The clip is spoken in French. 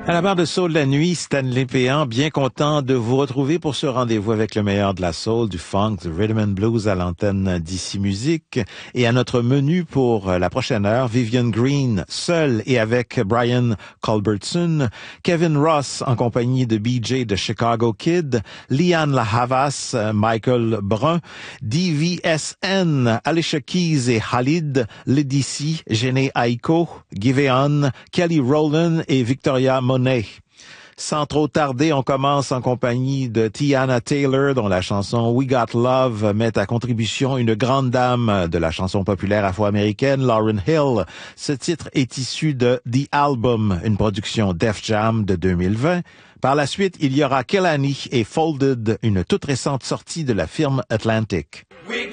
À la barre de soul de la nuit, Stanley Péan, bien content de vous retrouver pour ce rendez-vous avec le meilleur de la soul, du funk, du rhythm and blues à l'antenne d'Ici Musique. Et à notre menu pour la prochaine heure, Vivian Green, seul et avec Brian Culbertson, Kevin Ross en compagnie de BJ de Chicago Kid, Liane La Havas, Michael Brun, DVSN, Alicia Keys et Khalid, Ledisi, Jhené Aiko, Giveon, Kelly Rowland et Victoria Monet. Sans trop tarder, on commence en compagnie de Teyana Taylor, dont la chanson We Got Love met à contribution une grande dame de la chanson populaire afro-américaine, Lauryn Hill. Ce titre est issu de The Album, une production Def Jam de 2020. Par la suite, il y aura Kehlani et Folded, une toute récente sortie de la firme Atlantic.